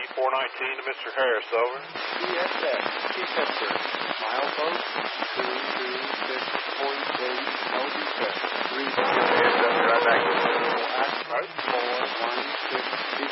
419 to Mr. Harris, over. CSX, Chief sir. Milepost 226.8, LB7. 3. Right back. Act 416.